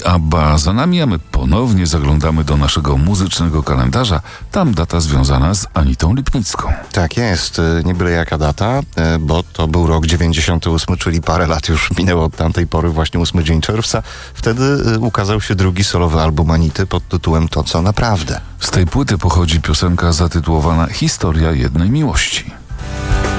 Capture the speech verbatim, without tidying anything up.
Abba za nami, a my ponownie zaglądamy do naszego muzycznego kalendarza. Tam data związana z Anitą Lipnicką. Tak jest, nie byle jaka data, bo to był rok dziewięćdziesiąty ósmy, czyli parę lat już minęło od tamtej pory, właśnie ósmy dzień czerwca. Wtedy ukazał się drugi solowy album Anity pod tytułem To, co naprawdę. Z tej płyty pochodzi piosenka zatytułowana Historia jednej miłości.